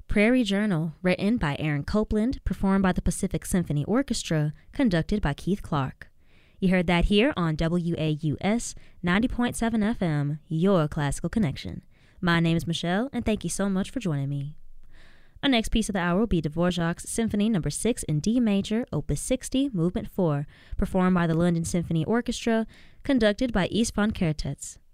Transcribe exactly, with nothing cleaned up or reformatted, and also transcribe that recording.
Prairie Journal, written by Aaron Copeland, performed by the Pacific Symphony Orchestra, conducted by Keith Clark. You heard that here on W A U S ninety point seven F M, your classical connection. My name is Michelle, and thank you so much for joining me. Our next piece of the hour will be Dvorak's Symphony Number six in D Major, Opus sixty, Movement four, performed by the London Symphony Orchestra, conducted by Istvan Kertész.